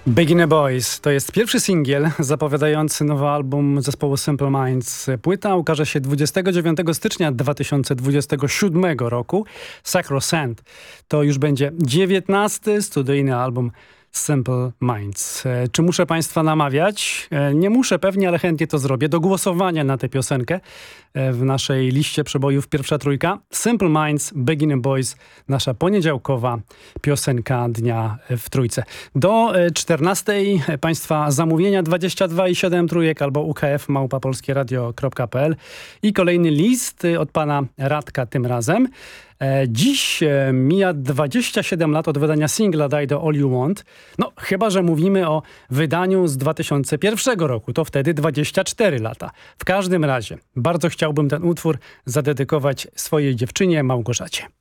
Beginner Boys to jest pierwszy singiel zapowiadający nowy album zespołu Simple Minds. Płyta ukaże się 29 stycznia 2027 roku. Sacrosanct to już będzie 19. studyjny album Simple Minds. Czy muszę Państwa namawiać? Nie muszę pewnie, ale chętnie to zrobię. Do głosowania na tę piosenkę w naszej liście przebojów pierwsza trójka. Simple Minds, Beginner Boys, nasza poniedziałkowa piosenka dnia w trójce. Do 14 Państwa zamówienia 22,7 trójek albo ukf@polskieradio.pl i kolejny list od pana Radka tym razem. Dziś mija 27 lat od wydania singla Die the All You Want. No, chyba że mówimy o wydaniu z 2001 roku. To wtedy 24 lata. W każdym razie bardzo chciałbym ten utwór zadedykować swojej dziewczynie Małgorzacie.